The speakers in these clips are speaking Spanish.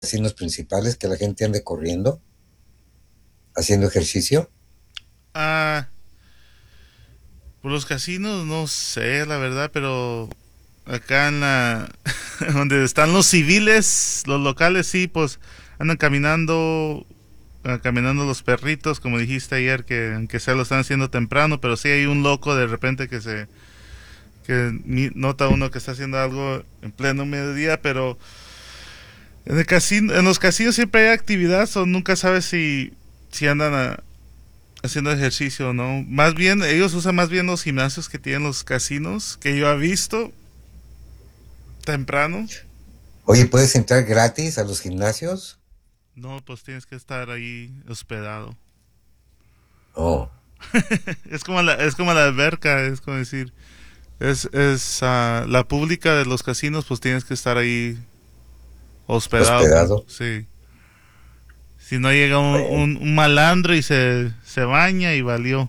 casinos principales que la gente ande corriendo, haciendo ejercicio? Ah, por los casinos no sé, la verdad, pero acá en la donde están los civiles, los locales sí, pues andan caminando, caminando los perritos, como dijiste ayer, que aunque sea lo están haciendo temprano, pero sí hay un loco de repente nota uno que está haciendo algo en pleno mediodía, pero en el casino, en los casinos siempre hay actividad, o nunca sabes si andan haciendo ejercicio o no. Más bien, ellos usan más bien los gimnasios que tienen los casinos, que yo he visto temprano. Oye, ¿puedes entrar gratis a los gimnasios? No, pues tienes que estar ahí hospedado. Oh, Es como la alberca, es como decir, la pública de los casinos, pues tienes que estar ahí hospedado, hospedado. sí. Si no llega Bueno. un malandro y se baña y valió.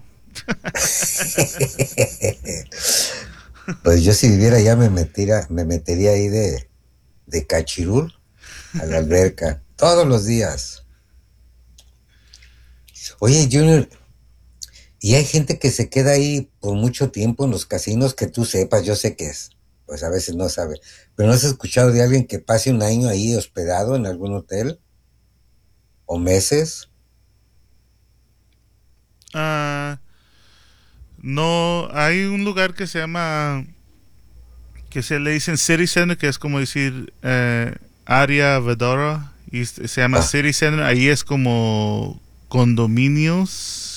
Pues yo si viviera allá me metería ahí de cachirul a la alberca todos los días. Oye, Junior, y hay gente que se queda ahí por mucho tiempo en los casinos que tú sepas, yo sé que es, pues a veces no sabe, pero ¿no has escuchado de alguien que pase un año ahí hospedado en algún hotel o meses? Ah, no, hay un lugar que se llama, que se le dicen City Center, que es como decir área Vedora, y se llama Ah, City Center. Ahí es como condominios